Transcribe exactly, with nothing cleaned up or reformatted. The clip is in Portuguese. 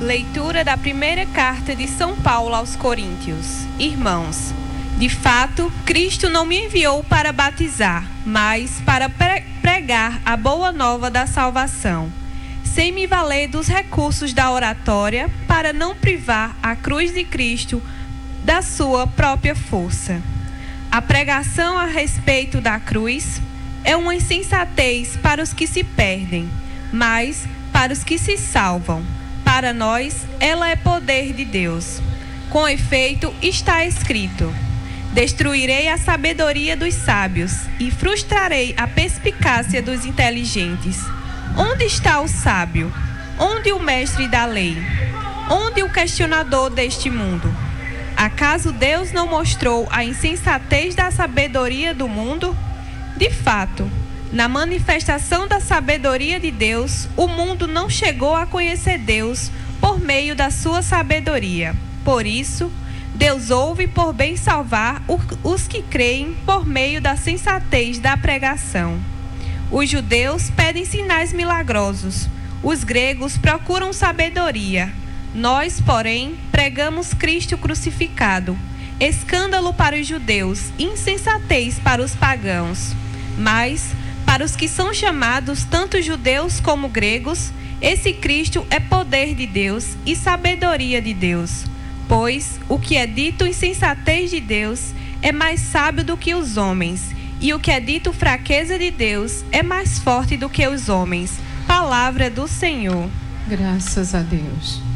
Leitura da primeira carta de São Paulo aos Coríntios. Irmãos, de fato, Cristo não me enviou para batizar, mas para pregar a boa nova da salvação, sem me valer dos recursos da oratória, para não privar a cruz de Cristo da sua própria força. A pregação a respeito da cruz é uma insensatez para os que se perdem, mas para os que se salvam. Para nós, ela é poder de Deus. Com efeito, está escrito: destruirei a sabedoria dos sábios e frustrarei a perspicácia dos inteligentes. Onde está o sábio? Onde o mestre da lei? Onde o questionador deste mundo? Acaso Deus não mostrou a insensatez da sabedoria do mundo? De fato, na manifestação da sabedoria de Deus, o mundo não chegou a conhecer Deus por meio da sua sabedoria. Por isso, Deus ouve por bem salvar os que creem por meio da sensatez da pregação. Os judeus pedem sinais milagrosos, os gregos procuram sabedoria. Nós, porém, pregamos Cristo crucificado, escândalo para os judeus, insensatez para os pagãos. Mas, para os que são chamados, tanto judeus como gregos, esse Cristo é poder de Deus e sabedoria de Deus. Pois o que é dito insensatez de Deus é mais sábio do que os homens, e o que é dito fraqueza de Deus é mais forte do que os homens. Palavra do Senhor. Graças a Deus.